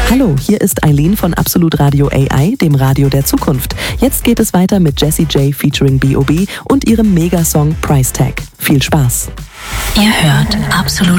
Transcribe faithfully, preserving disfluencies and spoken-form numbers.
Hallo, hier ist Eileen von Absolut Radio A I, dem Radio der Zukunft. Jetzt geht es weiter mit Jessie J featuring B O B und ihrem Megasong Price Tag. Viel Spaß. Ihr hört Absolut